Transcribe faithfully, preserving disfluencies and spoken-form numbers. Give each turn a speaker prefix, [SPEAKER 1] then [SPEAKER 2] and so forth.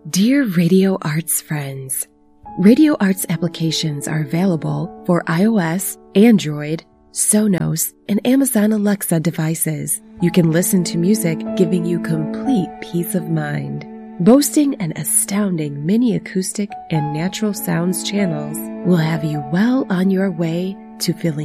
[SPEAKER 1] Dear Radio Arts friends, Radio Arts applications are available for iOS, Android, Sonos, and Amazon Alexa devices. You can listen to music, giving you complete peace of mind. Boasting an astounding mini acoustic and natural sounds channels will have you well on your way to feeling